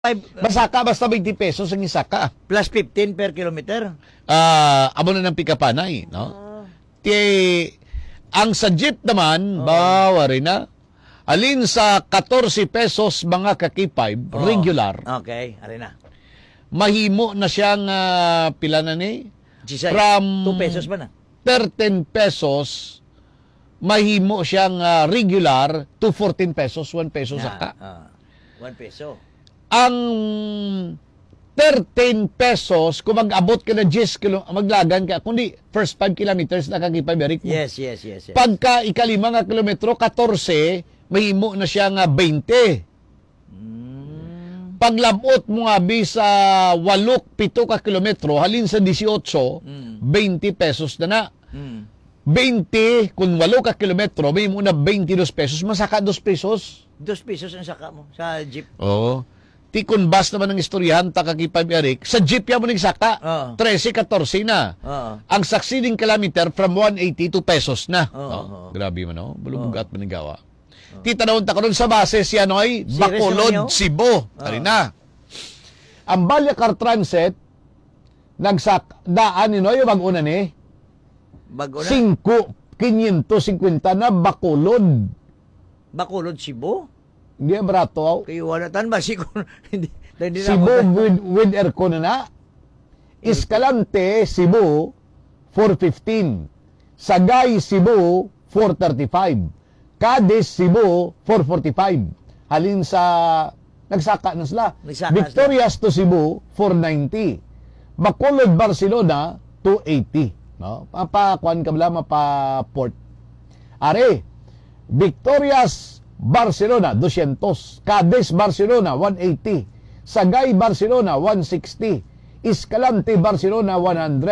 Masaka basta 20 pesos ang isaka. Plus 15 per kilometer. Amo na ng pikapanay, no? Ang sa jeep naman, bawa rin na. Alin sa 14 pesos mga kaki-5, regular. Okay, ari na. Mahimo na siyang pila na ni? Gisay, From 2 pesos ba na? 13 pesos, mahimo siyang regular to 14 pesos, 1 peso saka. 1 peso. Ang 13 pesos, kung mag-abot ka na 10 kilo, maglagan ka, kundi first 5 kilometers nakakipay-berik mo. Yes. Pagka ikalima nga kilometro, 14, mahimo na siya nga 20. Paglabot mo nga sa 8-7 ka kilometro, halin sa 18, 20 pesos na na. 20, kung 8 ka kilometro, may muna 22 pesos, masaka 2 pesos. 2 pesos ang saka mo sa jeep. Oo. Tikon bus naman ng istoryahan, takakipay Eric, sa jeep yan mo nagsaka, 13-14 na. Ang succeeding kilometer from 180 to pesos na. Grabe mo, no? Bulubugat mo ng gawa. Titanawin ta karon sa base siya noy Bacolod, Cebu. Karina. Ang Balyacar Transit daan ni noy bag-una ni. Bag-una? 5,550 na Bacolod. Bacolod, Cebu? Hindi barato. Kayo wala tan ba siguro hindi Cebu with aircon na. Escalante, Cebu 415. Sagay, Cebu 435. Cadiz, Cebu 445. Halin sa nagsaka na sila. Victorias to Cebu 490. Bacolod, Barcelona 280. No? Mapakuan ka bala mapa-port. Are, Victorias Barcelona 200, Cadiz Barcelona 180, Sagay Barcelona 160, Escalante Barcelona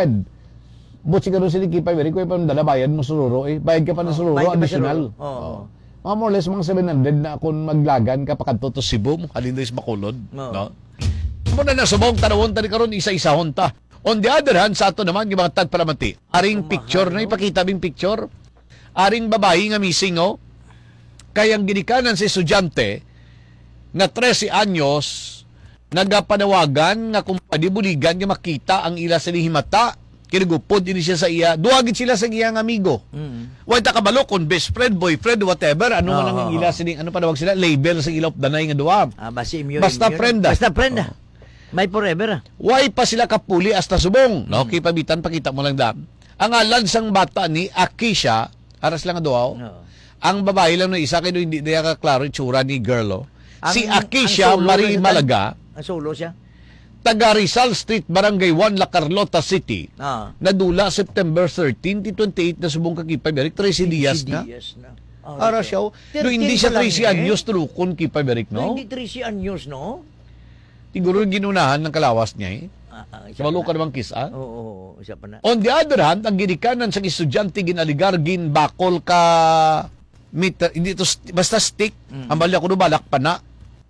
100. Butsi ka doon sila kipay, very ko yung dalabayan mo sururo bayad ka pa ng sururo additional. Mga more or less mga 700 na kung maglagan ka pakanto to Cebu, halin doon is Bacolod. No? Muna na subong tanawon tani karon isa-isahon ta. On the other hand, sa ato naman yung mga tagpalamati, aring picture na ipakita bing picture, aring babae nga missing kayang ginikanan si estudyante na 13 anyos nagapanawagan nga kung padibuligan nga makita ang ila sa himata kinugupod din siya sa iya duwagin sila sa iyang amigo. Wala ta kabalo kung best friend, boyfriend, whatever ano man ang ila sa ano panawag sila label sa ilop danay nga duwa. Basta friend. Basta friend. May forever. Why pa sila kapuli hasta subong. No, kipabitan pakita mo lang da. Ang alan sang bata ni Akisha aras lang nga duwa. Ang babae lang na isa, kaya hindi niya kaklaro itsura ni girl. Si Akisha Marie Malaga. Ang solo siya? Taga Rizal Street, Barangay 1, La Carlota City. Nadula September 13, 28 na subong kakipay. Berik, 13 dias na. Ara siya. Hindi siya 13 anyos tulukon kipay Berik, no? Hindi 13 anyos, no? Siguro ginunahan ng kalawas niya Sabalo ka namang kisa. Oo, isa pa na. On the other hand, ang ginikanan sa estudyante ginaligar, ginbakol ka meter, hindi to basta stick, ang bali ako balak pa na.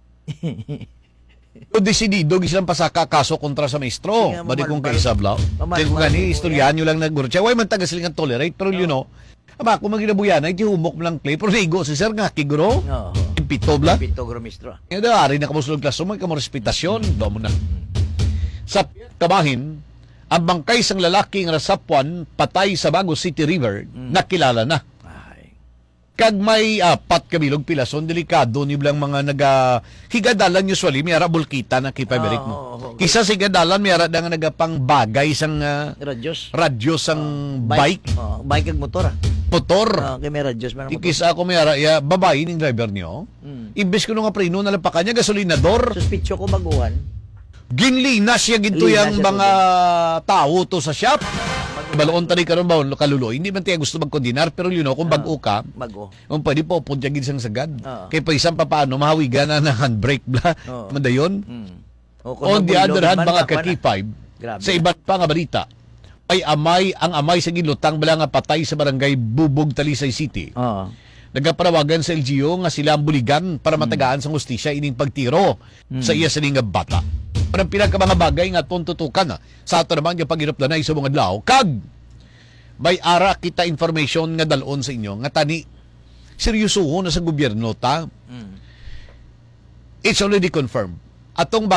O desidido silang pasaka kaso kontra sa maestro. Badi kong kaisablaw. Dahil kung gani, istoryahan nyo lang nagburcha. Way man taga silang tolerate, pero you know, ako maginabuyan, ay tihumok mo lang clay, pero ligo si sir nga, kiguro, impitobla. Impitogro mistro. Yung dari na kamusulog klaso, may kamorespectasyon, doon mo na. Sa kabahin, ang bangkay sang lalaking rasapuan patay sa Bago City River, nakilala na. Kag may 4 kabilog pilason, delikado ni bilang mga higadalan usually, may ara bulkita na kipay-berik mo. Kisa sa higadalan, may ara nga nagapang bagay sang radyos sang bike. Bike kag motor. Motor. Kay may radyos. Kisa ako may ara, babae ning driver niyo. Imbes ko nung nga preno, nalampa kanya, gasolinador. Suspitsyo ko baguhan. Ginlinas siya ginto yung mga tao to sa shop. Baloon tani karon ba kaluloy hindi man tiya gusto magkondinar pero you know kung bag-o ka kung pwede po punta gid sang sagad kay pa isang papaano mahawigan na handbrake bla madayon. On the other hand mga kakipay sa iba't pa nga balita ay ang amay sa gilutang bala nga patay sa barangay Bubog, Talisay City. Nagapanawagan sa LGU nga sila ang buligan para matagaan sa hustisya ining pagtiro sa iya sining nga bata. Ang pinaka mga bagay nga tuntutukan sa ato naman yung pag-irap na sa mga adlaw kag may ara kita information nga dalon sa inyo nga tani seryosohon na sa gobyerno ta. It's already confirmed atong